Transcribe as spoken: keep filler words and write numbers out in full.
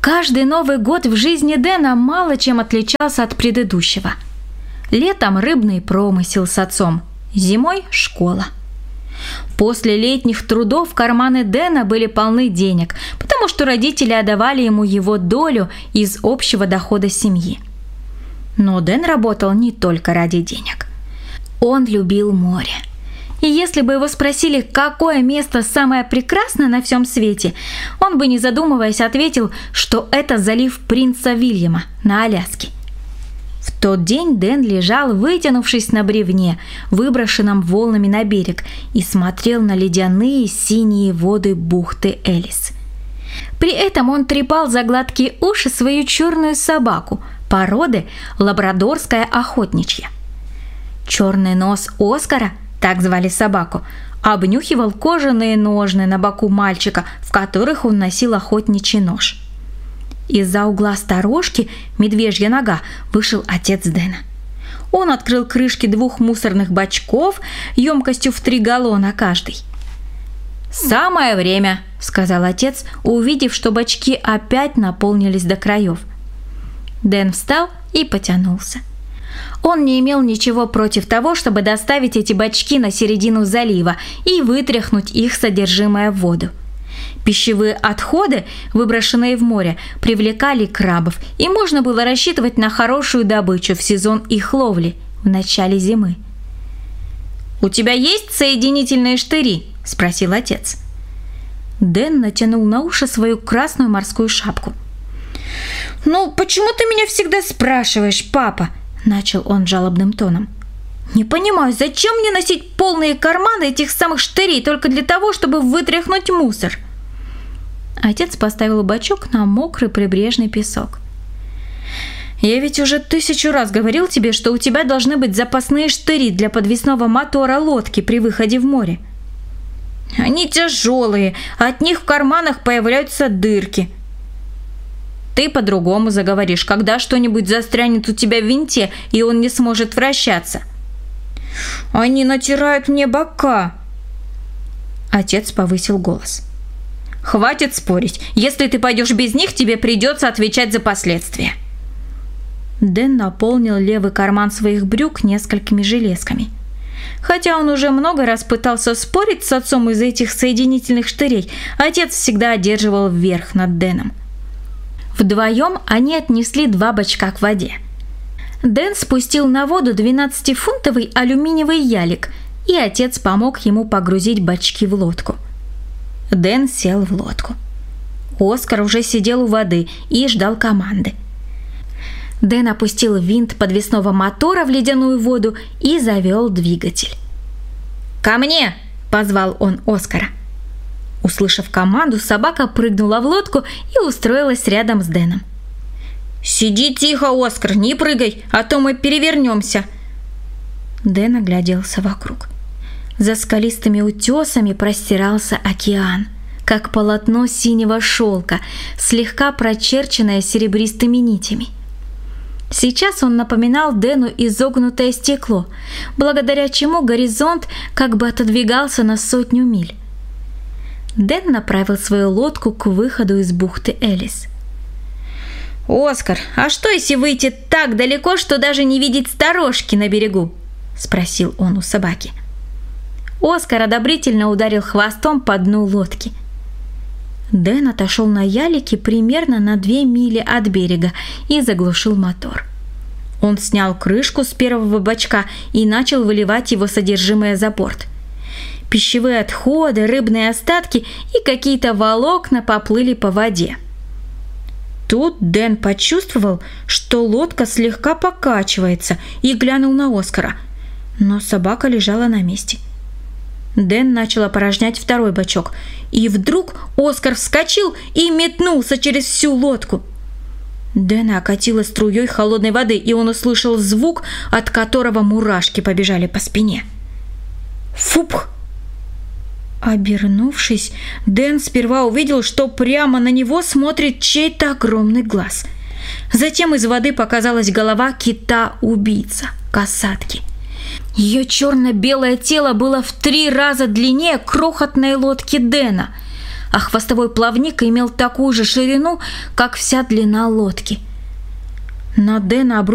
Каждый Новый год в жизни Дэна мало чем отличался от предыдущего. Летом рыбный промысел с отцом, зимой – школа. После летних трудов карманы Дэна были полны денег, потому что родители отдавали ему его долю из общего дохода семьи. Но Дэн работал не только ради денег. Он любил море. И если бы его спросили, какое место самое прекрасное на всем свете, он бы, не задумываясь, ответил, что это залив Принца Вильяма на Аляске. В тот день Дэн лежал, вытянувшись на бревне, выброшенном волнами на берег, и смотрел на ледяные синие воды бухты Элис. При этом он трепал за гладкие уши свою черную собаку, породы лабрадорская охотничья. Черный нос Оскара, так звали собаку, обнюхивал кожаные ножны на боку мальчика, в которых он носил охотничий нож. Из-за угла сторожки, медвежья нога, вышел отец Дэна. Он открыл крышки двух мусорных бачков емкостью в три галлона каждый. «Самое время», — сказал отец, увидев, что бачки опять наполнились до краев. Дэн встал и потянулся. Он не имел ничего против того, чтобы доставить эти бачки на середину залива и вытряхнуть их содержимое в воду. Пищевые отходы, выброшенные в море, привлекали крабов, и можно было рассчитывать на хорошую добычу в сезон их ловли в начале зимы. «У тебя есть соединительные штыри?» – спросил отец. Дэн натянул на уши свою красную морскую шапку. «Ну, почему ты меня всегда спрашиваешь, папа?» – начал он жалобным тоном. «Не понимаю, зачем мне носить полные карманы этих самых штырей только для того, чтобы вытряхнуть мусор?» Отец поставил бачок на мокрый прибрежный песок. «Я ведь уже тысячу раз говорил тебе, что у тебя должны быть запасные штыри для подвесного мотора лодки при выходе в море. Они тяжелые, а от них в карманах появляются дырки. Ты по-другому заговоришь, когда что-нибудь застрянет у тебя в винте, и он не сможет вращаться. Они натирают мне бока». Отец повысил голос. «Хватит спорить. Если ты пойдешь без них, тебе придется отвечать за последствия». Дэн наполнил левый карман своих брюк несколькими железками. Хотя он уже много раз пытался спорить с отцом из-за этих соединительных штырей, отец всегда одерживал верх над Дэном. Вдвоем они отнесли два бачка к воде. Дэн спустил на воду двенадцатифунтовый алюминиевый ялик, и отец помог ему погрузить бачки в лодку. Дэн сел в лодку. Оскар уже сидел у воды и ждал команды. Дэн опустил винт подвесного мотора в ледяную воду и завел двигатель. «Ко мне!» – позвал он Оскара. Услышав команду, собака прыгнула в лодку и устроилась рядом с Дэном. «Сиди тихо, Оскар, не прыгай, а то мы перевернемся!» Дэн огляделся вокруг. За скалистыми утесами простирался океан, как полотно синего шелка, слегка прочерченное серебристыми нитями. Сейчас он напоминал Дэну изогнутое стекло, благодаря чему горизонт как бы отодвигался на сотню миль. Дэн направил свою лодку к выходу из бухты Элис. «Оскар, а что если выйти так далеко, что даже не видеть сторожки на берегу?» – спросил он у собаки. Оскар одобрительно ударил хвостом по дну лодки. Дэн отошел на ялике примерно на две мили от берега и заглушил мотор. Он снял крышку с первого бачка и начал выливать его содержимое за борт. Пищевые отходы, рыбные остатки и какие-то волокна поплыли по воде. Тут Дэн почувствовал, что лодка слегка покачивается, и глянул на Оскара, но собака лежала на месте. Дэн начал опорожнять второй бачок, и вдруг Оскар вскочил и метнулся через всю лодку. Дэна окатило струей холодной воды, и он услышал звук, от которого мурашки побежали по спине. Фуп! Обернувшись, Дэн сперва увидел, что прямо на него смотрит чей-то огромный глаз. Затем из воды показалась голова кита-убийца, касатки. Ее черно-белое тело было в три раза длиннее крохотной лодки Дэна, а хвостовой плавник имел такую же ширину, как вся длина лодки. На Дэна обрушилась